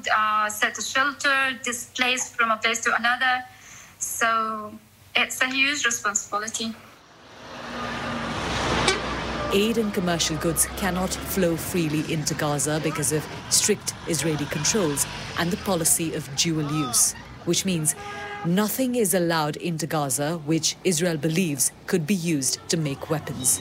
food, set a shelter, displaced from a place to another. So it's a huge responsibility. Aid and commercial goods cannot flow freely into Gaza because of strict Israeli controls and the policy of dual use, which means nothing is allowed into Gaza which Israel believes could be used to make weapons.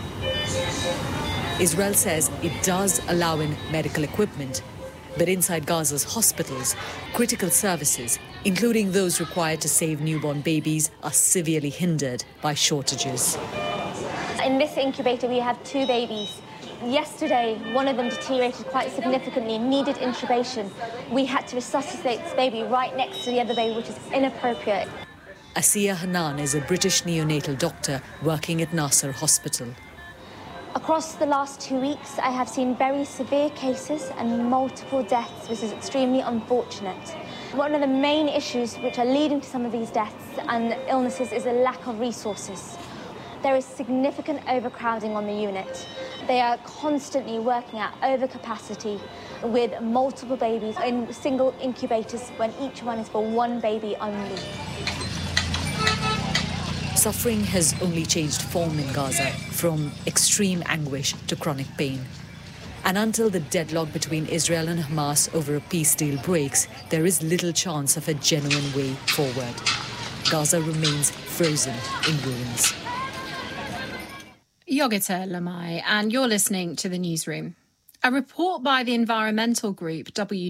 Israel says it does allow in medical equipment, but inside Gaza's hospitals, critical services, including those required to save newborn babies, are severely hindered by shortages. In this incubator, we have 2 babies. Yesterday, one of them deteriorated quite significantly, needed intubation. We had to resuscitate this baby right next to the other baby, which is inappropriate. Asiya Hanan is a British neonatal doctor working at Nasser Hospital. Across the last 2 weeks, I have seen very severe cases and multiple deaths, which is extremely unfortunate. One of the main issues which are leading to some of these deaths and illnesses is a lack of resources. There is significant overcrowding on the unit. They are constantly working at overcapacity with multiple babies in single incubators when each one is for one baby only. Suffering has only changed form in Gaza, from extreme anguish to chronic pain. And until the deadlock between Israel and Hamas over a peace deal breaks, there is little chance of a genuine way forward. Gaza remains frozen in ruins. Yogita Lamai, and you're listening to The Newsroom. A report by the environmental group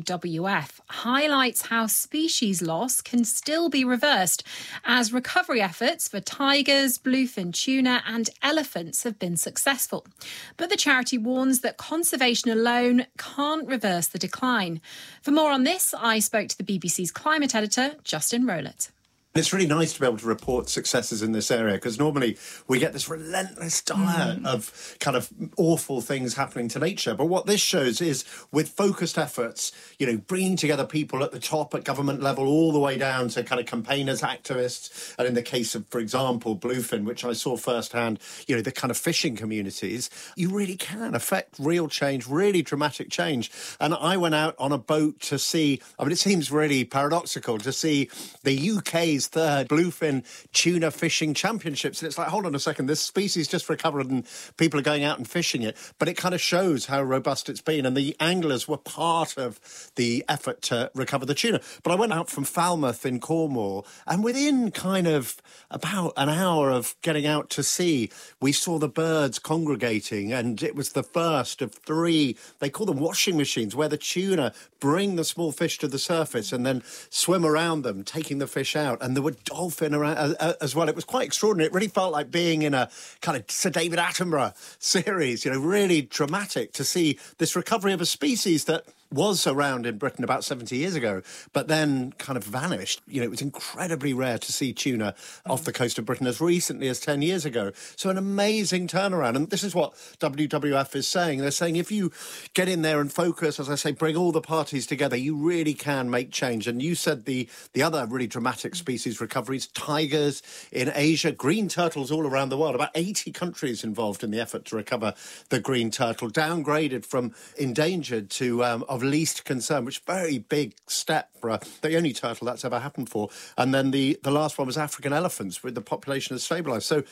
WWF highlights how species loss can still be reversed as recovery efforts for tigers, bluefin tuna and elephants have been successful. But the charity warns that conservation alone can't reverse the decline. For more on this, I spoke to the BBC's climate editor, Justin Rowlett. It's really nice to be able to report successes in this area because normally we get this relentless diet of kind of awful things happening to nature. But what this shows is with focused efforts, bringing together people at the top at government level all the way down to kind of campaigners, activists. And in the case of, for example, bluefin, which I saw firsthand, the kind of fishing communities, you really can affect real change, really dramatic change. And I went out on a boat to see, it seems really paradoxical to see the UK's third bluefin tuna fishing championships. And it's like, hold on a second, this species just recovered and people are going out and fishing it. But it kind of shows how robust it's been. And the anglers were part of the effort to recover the tuna. But I went out from Falmouth in Cornwall, and within kind of about an hour of getting out to sea, we saw the birds congregating. And it was the first of 3, they call them washing machines, where the tuna bring the small fish to the surface and then swim around them, taking the fish out. And there were dolphin around as well. It was quite extraordinary. It really felt like being in a kind of Sir David Attenborough series, really dramatic to see this recovery of a species that was around in Britain about 70 years ago, but then kind of vanished. It was incredibly rare to see tuna off the coast of Britain as recently as 10 years ago. So an amazing turnaround. And this is what WWF is saying. They're saying if you get in there and focus, as I say, bring all the parties together, you really can make change. And you said the other really dramatic species recoveries, tigers in Asia, green turtles all around the world, about 80 countries involved in the effort to recover the green turtle, downgraded from endangered to of least concern, which is a very big step for the only turtle that's ever happened for. And then the last one was African elephants, with the population has stabilised. So,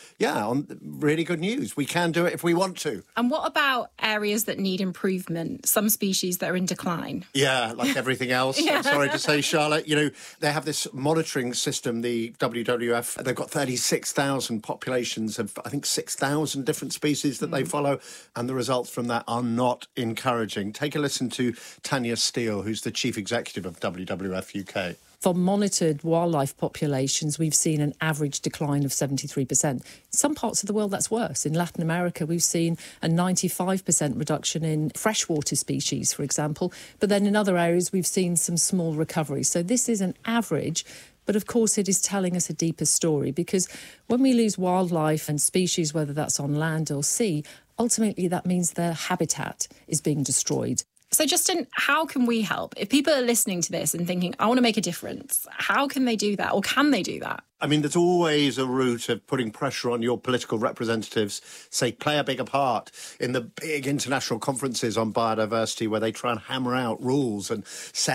really good news. We can do it if we want to. And what about areas that need improvement, some species that are in decline? Yeah, like everything else. I'm sorry to say, Charlotte. They have this monitoring system, the WWF. They've got 36,000 populations of, I think, 6,000 different species that they follow. And the results from that are not encouraging. Take a listen to Tanya Steele, who's the chief executive of WWF UK. For monitored wildlife populations, we've seen an average decline of 73%. In some parts of the world, that's worse. In Latin America, we've seen a 95% reduction in freshwater species, for example. But then in other areas, we've seen some small recoveries. So this is an average. But of course, it is telling us a deeper story, because when we lose wildlife and species, whether that's on land or sea, ultimately that means their habitat is being destroyed. So, Justin, how can we help? If people are listening to this and thinking, I want to make a difference, how can they do that? Or can they do that? There's always a route of putting pressure on your political representatives, say, play a bigger part in the big international conferences on biodiversity where they try and hammer out rules and set